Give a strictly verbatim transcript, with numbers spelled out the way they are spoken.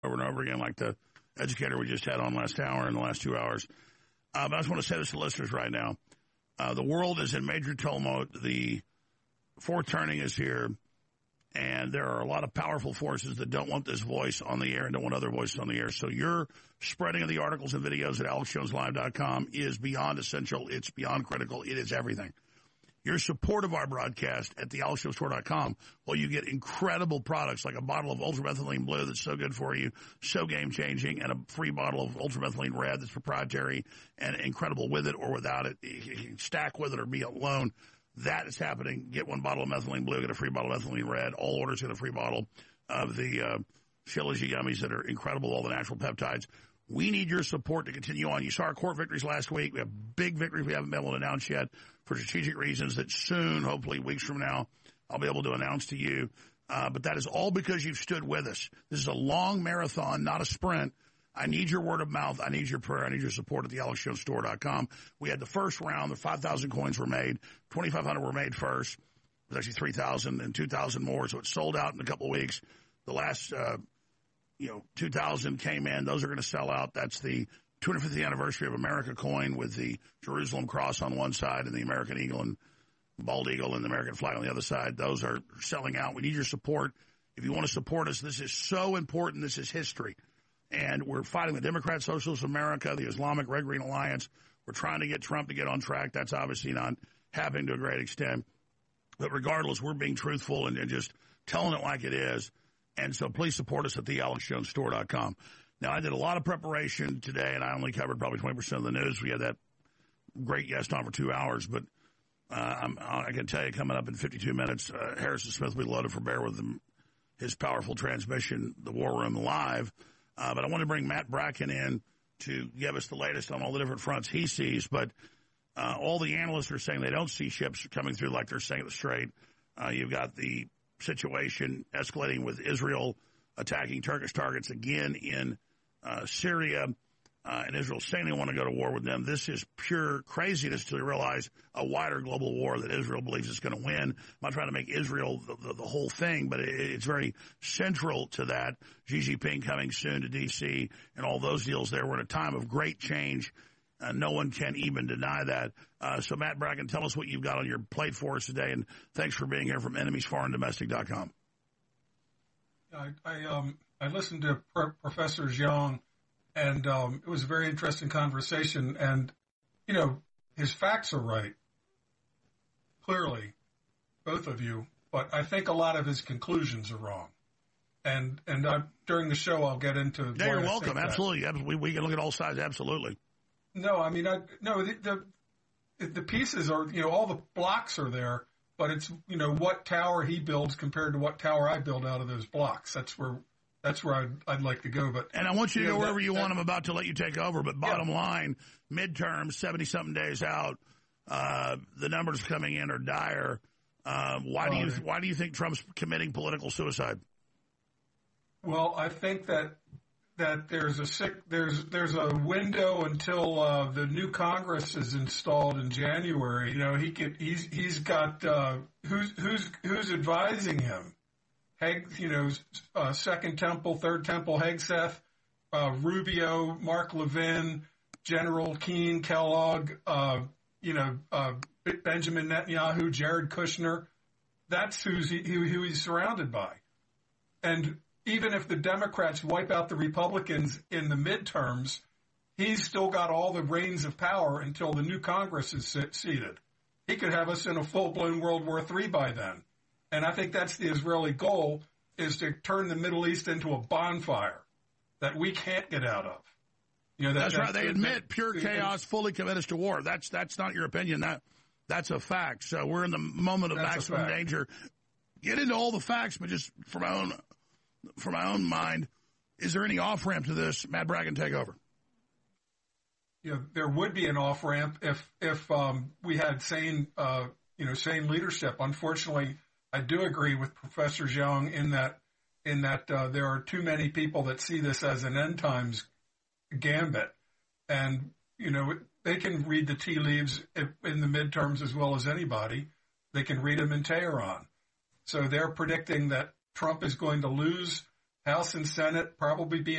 over and over again, like the educator we just had on last hour and the last two hours. Uh, but I just want to say this to listeners right now. Uh, the world is in major tumult. The fourth turning is here, and there are a lot of powerful forces that don't want this voice on the air and don't want other voices on the air. So your spreading of the articles and videos at alex jones live dot com is beyond essential. It's beyond critical. It is everything. Your support of our broadcast at the alex jones store dot com, well, you get incredible products like a bottle of ultramethylene blue that's so good for you, so game-changing, and a free bottle of ultramethylene red that's proprietary and incredible with it or without it. You can stack with it or be alone. That is happening. Get one bottle of methylene blue, get a free bottle of methylene red. All orders get a free bottle of the uh, Shilajit Yummies that are incredible, all the natural peptides. We need your support to continue on. You saw our court victories last week. We have big victories we haven't been able to announce yet for strategic reasons that soon, hopefully weeks from now, I'll be able to announce to you. Uh, but that is all because you've stood with us. This is a long marathon, not a sprint. I need your word of mouth. I need your prayer. I need your support at the alex jones store dot com. We had the first round. The five thousand coins were made. twenty-five hundred were made first. It was actually three thousand and two thousand more. So it sold out in a couple of weeks. The last, uh, you know, two thousand came in. Those are going to sell out. That's the two hundred fiftieth anniversary of America coin with the Jerusalem cross on one side and the American eagle and bald eagle and the American flag on the other side. Those are selling out. We need your support. If you want to support us, this is so important. This is history. And we're fighting the Democrat Socialists of America, the Islamic Red Green Alliance. We're trying to get Trump to get on track. That's obviously not happening to a great extent. But regardless, we're being truthful and, and just telling it like it is. And so please support us at the alex jones store dot com. Now, I did a lot of preparation today, and I only covered probably twenty percent of the news. We had that great guest on for two hours. But uh, I'm, I can tell you, coming up in fifty-two minutes, uh, Harrison Smith will be loaded for bear with him, his powerful transmission, The War Room Live. Uh, but I want to bring Matt Bracken in to give us the latest on all the different fronts he sees. But uh, all the analysts are saying they don't see ships coming through like they're saying at the Strait. Uh, you've got the situation escalating with Israel attacking Turkish targets again in uh, Syria. Uh, and Israel saying they want to go to war with them. This is pure craziness to realize a wider global war that Israel believes is going to win. I'm not trying to make Israel the, the, the whole thing, but it, it's very central to that. Xi Jinping coming soon to D C and all those deals there. We're in a time of great change. Uh, no one can even deny that. Uh, so, Matt Bracken, tell us what you've got on your plate for us today, and thanks for being here from enemies foreign domestic dot com. I, I, um, I listened to Pro- Professor Zhang. And um, it was a very interesting conversation. And, you know, his facts are right, clearly, both of you. But I think a lot of his conclusions are wrong. And and I, during the show, I'll get into. Yeah, you're welcome. Absolutely. We, we can look at all sides. Absolutely. No, I mean, I, no, the, the the pieces are, you know, all the blocks are there. But it's, you know, what tower he builds compared to what tower I build out of those blocks. That's where. That's where I'd, I'd like to go. But and I want you to you go know, wherever that, you that, want. I'm about to let you take over. But bottom yeah. line, midterms, seventy-something days out, uh, the numbers coming in are dire. Uh, why do you why do you think Trump's committing political suicide? Well, I think that that there's a sick, there's there's a window until uh, the new Congress is installed in January. You know, he could he's he's got uh, who's who's who's advising him. Heg, you know, uh, Second Temple, Third Temple, Hegseth, uh, Rubio, Mark Levin, General Keane, Kellogg, uh, you know, uh, Benjamin Netanyahu, Jared Kushner. That's who's he, who, who he's surrounded by. And even if the Democrats wipe out the Republicans in the midterms, he's still got all the reins of power until the new Congress is seated. He could have us in a full-blown World War Three by then. And I think that's the Israeli goal, is to turn the Middle East into a bonfire that we can't get out of. You know, that, that's, that's right. They that, admit that, pure that, chaos fully commit us to war. That's that's not your opinion. That That's a fact. So we're in the moment of maximum danger. Get into all the facts, but just from my own from my own mind, is there any off-ramp to this? Matt Bracken, take over. You know, there would be an off-ramp if if um, we had sane, uh, you know, sane leadership. Unfortunately, I do agree with Professor Zhang in that in that uh, there are too many people that see this as an end times gambit, and you know they can read the tea leaves in the midterms as well as anybody. They can read them in Tehran. So they're predicting that Trump is going to lose House and Senate probably be